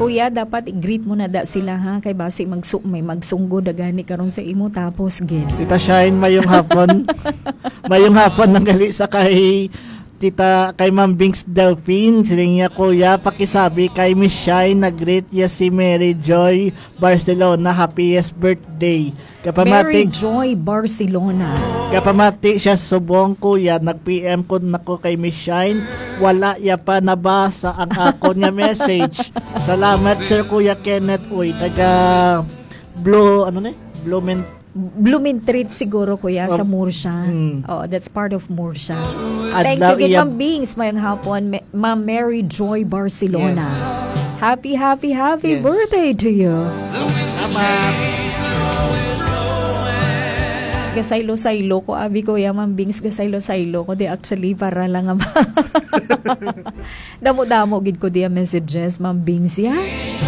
Kuya, dapat i-greet mo na da sila ha. Kay basi may magsunggo dagani karon sa imo tapos gid. Tita Shine, mayong hapon. Mayong hapon nang gali sa kay Ma'am Bings Delphine. Siling niya, kuya, pakisabi kay Miss Shine, nag-greet niya si Mary Joy Barcelona. Happiest birthday. Mary Joy Barcelona. Kapamati siya subong, kuya, nag-PM ko nako kay Miss Shine. Wala ya pa nabasa ang ako niya message. Salamat, Sir Kuya Kenneth. Uy, taga Blumentritt siguro, kuya, sa Murcia. Oh, that's part of Murcia. Thank you, kay Ma'am Bings. Mayong hapon, Ma'am Mary Joy Barcelona. Yes. Happy yes. Birthday to you. Gasaylo-saylo ko, abi ko, Ma'am Bings, gasaylo-saylo ko. Di actually, para lang damo-damo gid ko diya messages, Ma'am Bings, ya.